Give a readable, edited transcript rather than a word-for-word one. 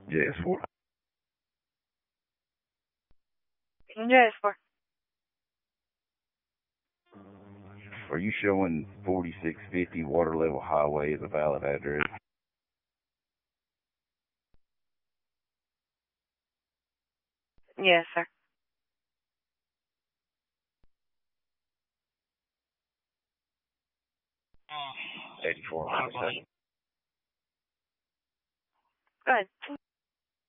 Yes, for. Yes, for. Are you showing 4650 Water Level Highway as a valid address? Yes, sir. 84. Go ahead.